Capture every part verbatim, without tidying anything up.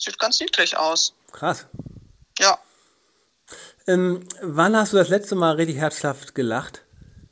sieht ganz niedlich aus. Krass. Ja. Ähm, wann hast du das letzte Mal richtig herzhaft gelacht?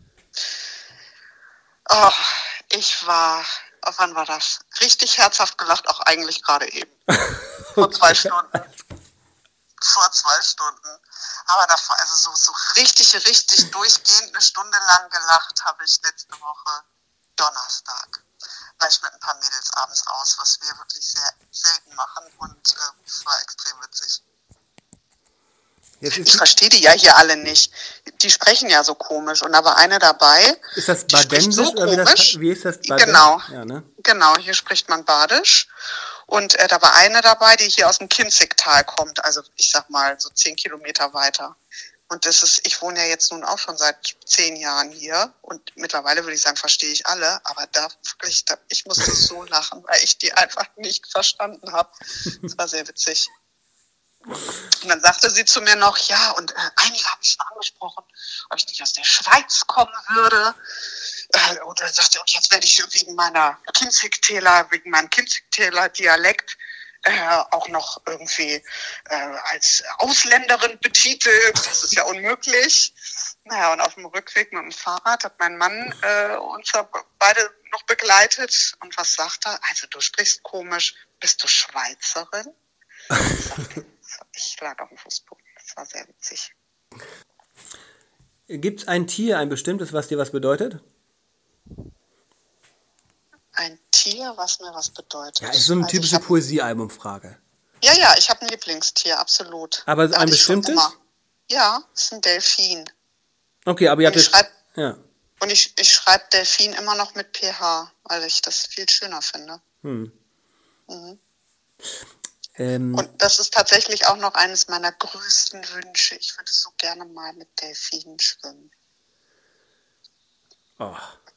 Oh, ich war, oh, wann war das? Richtig herzhaft gelacht, auch eigentlich gerade eben. Vor zwei Stunden. Vor zwei Stunden. Aber davor, also so, so richtig, richtig durchgehend eine Stunde lang gelacht habe ich letzte Woche Donnerstag. War ich mit ein paar Mädels abends aus, was wir wirklich sehr selten machen und äh, es war extrem witzig. Jetzt ist Ich verstehe die ja hier alle nicht. Die sprechen ja so komisch und da war eine dabei. Ist das die spricht Badensisch so oder wie, das, komisch. wie ist das Baden? Genau, Ja, ne? genau, hier spricht man Badisch. Und äh, da war eine dabei, die hier aus dem Kinzigtal kommt, also ich sag mal so zehn Kilometer weiter. Und das ist, ich wohne ja jetzt nun auch schon seit zehn Jahren hier und mittlerweile würde ich sagen, verstehe ich alle, aber da wirklich, da, ich musste so lachen, weil ich die einfach nicht verstanden habe. Das war sehr witzig. Und dann sagte sie zu mir noch, ja, und äh, einige haben mich schon angesprochen, ob ich nicht aus der Schweiz kommen würde. Äh, und dann sagte, und jetzt werde ich wegen meiner Kinzigtaler, wegen meinem Kinzigtaler Dialekt äh, auch noch irgendwie äh, als Ausländerin betitelt. Das ist ja unmöglich. Naja, und auf dem Rückweg mit dem Fahrrad hat mein Mann äh, uns beide noch begleitet. Und was sagt er? Also du sprichst komisch, bist du Schweizerin? Ich sagte, ich lag auf dem Fußboden. Das war sehr witzig. Gibt es ein Tier, ein bestimmtes, was dir was bedeutet? Ein Tier, was mir was bedeutet. Ja, ist so eine also typische hab, Poesiealbumfrage. Ja, ja, ich habe ein Lieblingstier, absolut. Aber ein Hatte ich schon bestimmtes? immer. Ja, es ist ein Delfin. Okay, aber ihr Und habt ich schreibe ja. und ich, ich schreib Delfin immer noch mit P H, weil ich das viel schöner finde. Hm. Mhm. Ähm, Und das ist tatsächlich auch noch eines meiner größten Wünsche. Ich würde so gerne mal mit Delfinen schwimmen. oh.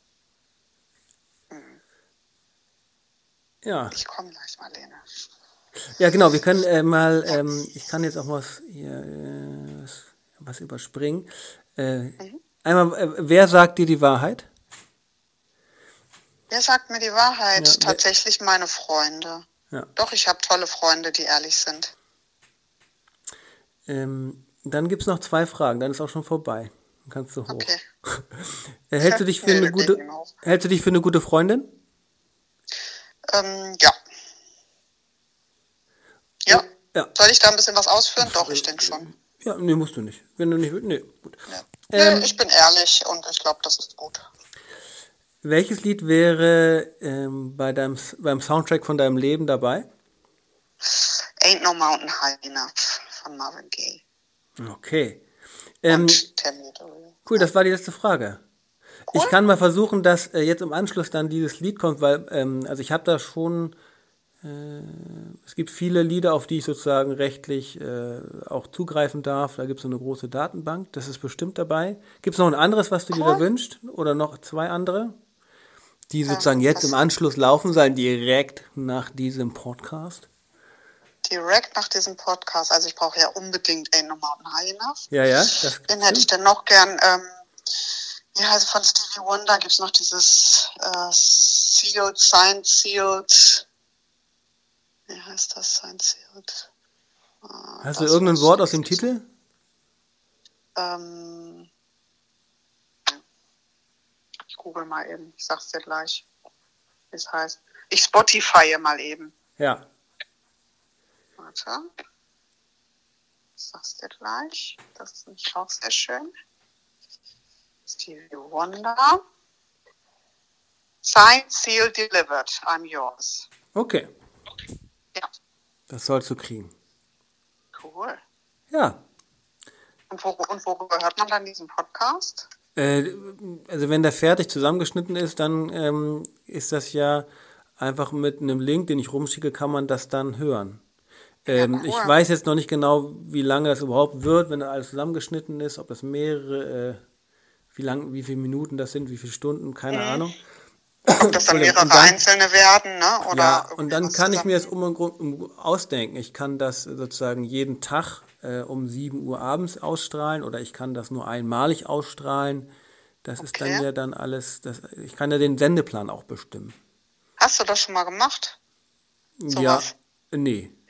Ja. Ich komme gleich, Marlene. Ja, genau, wir können äh, mal, ähm, ich kann jetzt auch was hier äh, was, was überspringen. Äh, mhm. Einmal, äh, wer sagt dir die Wahrheit? Wer sagt mir die Wahrheit? Ja, Tatsächlich meine Freunde. Ja. Doch, ich habe tolle Freunde, die ehrlich sind. Ähm, dann gibt es noch zwei Fragen, dann ist auch schon vorbei. Dann kannst du hoch. Okay. hältst, du dich für nee, eine gute, hältst du dich für eine gute Freundin? Ähm, ja. ja. Ja. Soll ich da ein bisschen was ausführen? Doch, ich denke schon. Ja, nee, musst du nicht. Wenn du nicht willst, nee, gut. Ja. Ähm, nee, ich bin ehrlich und ich glaube, das ist gut. Welches Lied wäre ähm, bei deinem, beim Soundtrack von deinem Leben dabei? Ain't No Mountain High Enough von Marvin Gaye. Okay. Ähm, und Terminator. Cool, das war die letzte Frage. Cool. Ich kann mal versuchen, dass äh, jetzt im Anschluss dann dieses Lied kommt, weil, ähm, also ich habe da schon, äh, es gibt viele Lieder, auf die ich sozusagen rechtlich äh, auch zugreifen darf. Da gibt es so eine große Datenbank, das ist bestimmt dabei. Gibt es noch ein anderes, was du cool. dir da wünschst? Oder noch zwei andere? Die sozusagen jetzt im Anschluss laufen sollen, direkt nach diesem Podcast? Direkt nach diesem Podcast. Also ich brauche ja unbedingt Ain't No Mountain High Enough. Ja, ja. Das Den hätte ich dann noch gern, ähm, ja, also von Stevie Wonder gibt es noch dieses äh, Sealed, Signed, Sealed. Wie heißt das? Signed, Sealed. Äh, Hast du irgendein Wort aus dem Titel? Ähm... Ich google mal eben, ich sag's dir gleich, wie es heißt. Ich Spotify mal eben. Ja. Warte. Ich sag's dir gleich. Das ist nämlich auch sehr schön. Stevie Wonder. Signed, sealed, delivered. I'm yours. Okay. Ja. Das sollst du kriegen. Cool. Ja. Und, wo, und worüber hört man dann diesen Podcast? Also wenn der fertig zusammengeschnitten ist, dann ähm, ist das ja einfach mit einem Link, den ich rumschicke, kann man das dann hören. Ähm, ja, cool. Ich weiß jetzt noch nicht genau, wie lange das überhaupt wird, wenn das alles zusammengeschnitten ist, ob das mehrere, äh, wie lang, wie viele Minuten das sind, wie viele Stunden, keine mhm. Ahnung. Ob das dann mehrere dann, einzelne werden, ne? Oder ja, und dann kann ich mir das um, um, ausdenken. Ich kann das sozusagen jeden Tag äh, um sieben Uhr abends ausstrahlen oder ich kann das nur einmalig ausstrahlen. Das okay. ist dann ja dann alles, das, ich kann ja den Sendeplan auch bestimmen. Hast du das schon mal gemacht? So ja, was? nee.